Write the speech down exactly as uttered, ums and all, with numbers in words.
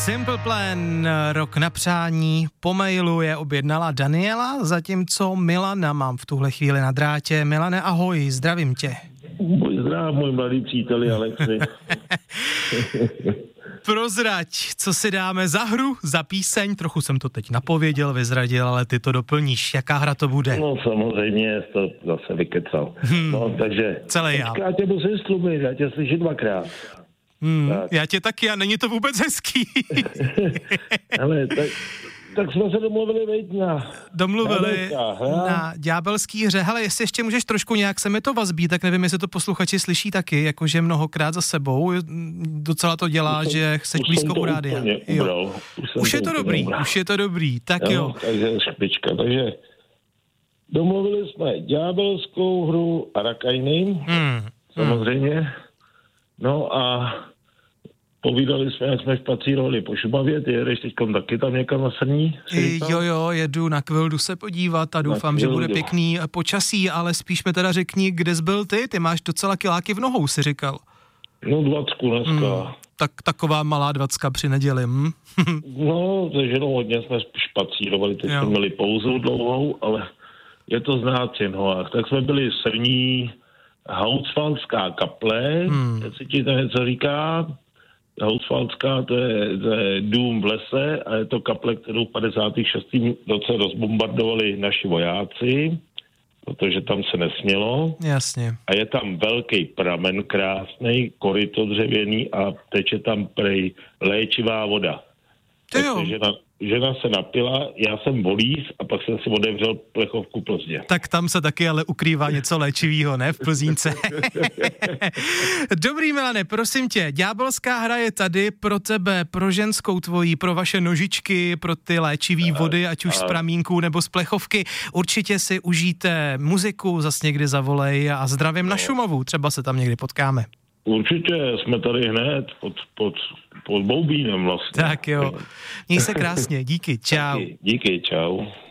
Simple Plan, Rok na přání, po mailu je objednala Daniela, zatímco Milana mám v tuhle chvíli na drátě. Milane, ahoj, zdravím tě. Zdravím, můj mladý příteli Alexi. Prozrať, co si dáme za hru, za píseň, trochu jsem to teď napověděl, vyzradil, ale ty to doplníš. Jaká hra to bude? No samozřejmě, to zase vykecal. Hmm. No, takže... Celé já. Já tě musím slubit, já tě slyším dvakrát. Hmm, já tě taky a není to vůbec hezký. Ale tak, tak jsme se domluvili, veď, na... Domluvili na ďábelský hře. Hele, jestli ještě můžeš trošku nějak se mi to vazbí, tak nevím, jestli to posluchači slyší taky, jakože mnohokrát za sebou. Docela to dělá, už že chceš blízko u rádia. Jo. Už, už je to dobrý, ubral. už je to dobrý, tak jo. jo. Takže špička, takže domluvili jsme ďábelskou hru Arakajny, hmm. samozřejmě. No a povídali jsme, jak jsme špacírovali po Šumavě, ty jedeš teďkom taky tam někam na Srní? Jo, jo, jedu na Kvildu se podívat a doufám, že bude pěkný počasí, ale spíš mi teda řekni, kde jsi byl ty, ty máš docela kiláky v nohou, si říkal. No dvacku dneska. Hmm, tak taková malá dvacka při neděli, hm? No, takže no, hodně jsme špacírovali, teď jo. jsme měli pouzu dlouhou, ale je to znát v Cinhovách. Tak jsme byli v Srní, Houcvalská kaple, hmm. teď si ti to něco říká. Houcvalská, to je, to je dům v lese a je to kaple, kterou v padesátém šestém roce rozbombardovali naši vojáci, protože tam se nesmělo. Jasně. A je tam velký pramen krásný, koryto dřevěný a teče tam prej léčivá voda. Takže žena, žena se napila, já jsem volíz a pak jsem si otevřel plechovku Plzně. Tak tam se taky ale ukrývá něco léčivého, ne? V Plzínce. Dobrý, Milane, prosím tě, ďábelská hra je tady pro tebe, pro ženskou tvojí, pro vaše nožičky, pro ty léčivý vody, ať už z pramínku nebo z plechovky. Určitě si užijte muziku, zas někdy zavolej a zdravím no. na Šumavu, třeba se tam někdy potkáme. Určitě, jsme tady hned pod, pod, pod Boubínem vlastně. Tak jo, měj se krásně, díky, čau. Díky, díky, čau.